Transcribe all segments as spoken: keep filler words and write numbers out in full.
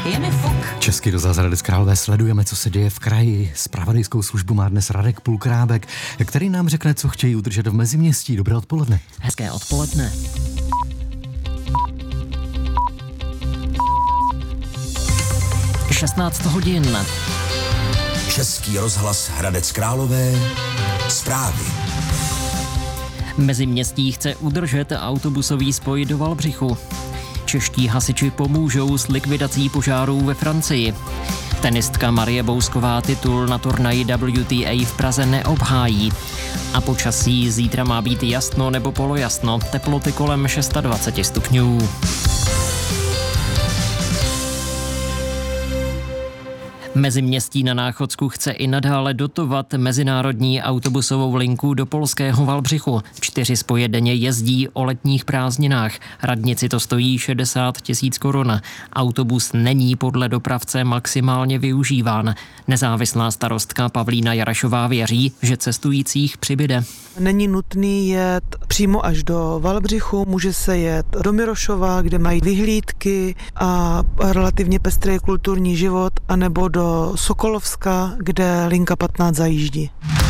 je mi fuk. Český rozhlas Hradec Králové, sledujeme, co se děje v kraji. Zpravodajskou službu má dnes Radek Pulkrábek, který nám řekne, co chtějí udržet v Meziměstí. Dobré odpoledne. Hezké odpoledne. šestnáct hodin. Český rozhlas Hradec Králové, zprávy. Meziměstí chce udržet autobusový spoj do Valdřichu. Čeští hasiči pomůžou s likvidací požárů ve Francii. Tenistka Marie Bousková titul na turnaji W T A v Praze neobhájí. A počasí zítra má být jasno nebo polojasno, teploty kolem dvacet šest stupňů. Meziměstí na Náchodsku chce i nadále dotovat mezinárodní autobusovou linku do polského Valdřichu. Čtyři spoje denně jezdí o letních prázdninách. Radnici to stojí šedesát tisíc korun. Autobus není podle dopravce maximálně využíván. Nezávislá starostka Pavlína Jarašová věří, že cestujících přibyde. Není nutný jet přímo až do Valdřichu, může se jet do Mirošova, kde mají vyhlídky a relativně pestrý kulturní život, anebo do Sokolovska, kde linka patnáct zajíždí.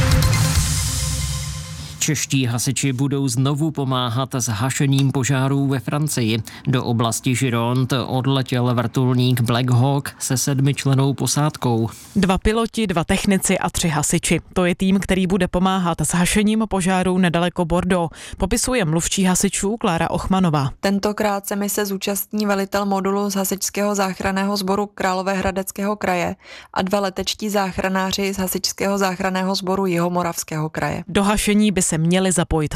Čeští hasiči budou znovu pomáhat s hašením požárů ve Francii. Do oblasti Gironde odletěl vrtulník Black Hawk se sedmičlennou posádkou. Dva piloti, dva technici a tři hasiči. To je tým, který bude pomáhat s hašením požárů nedaleko Bordeaux, popisuje mluvčí hasičů Klára Ochmanová. Tentokrát se mise zúčastní velitel modulu z hasičského záchranného sboru Královéhradeckého kraje a dva letečtí záchranáři z hasičského záchranného sboru Jihomoravského kraje. Do hašení by se měli zapojit